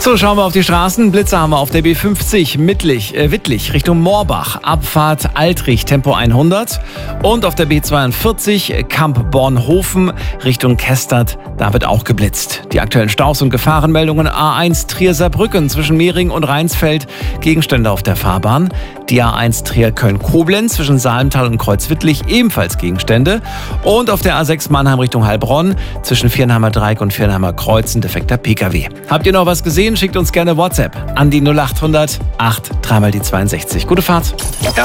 So, schauen wir auf die Straßen. Blitzer haben wir auf der B50 Wittlich Richtung Moorbach. Abfahrt Altrich, Tempo 100. Und auf der B42 Kamp-Bornhofen Richtung Kestert. Da wird auch geblitzt. Die aktuellen Staus und Gefahrenmeldungen: A1 Trier-Saarbrücken zwischen Mehring und Rheinsfeld. Gegenstände auf der Fahrbahn. Die A1 Trier-Köln-Koblenz zwischen Salmtal und Kreuzwittlich ebenfalls Gegenstände. Und auf der A6 Mannheim Richtung Heilbronn zwischen Viernheimer Dreieck und Viernheimer Kreuz ein defekter Pkw. Habt ihr noch was gesehen? Schickt uns gerne WhatsApp an die 0800 8 3 mal die 62. Gute Fahrt.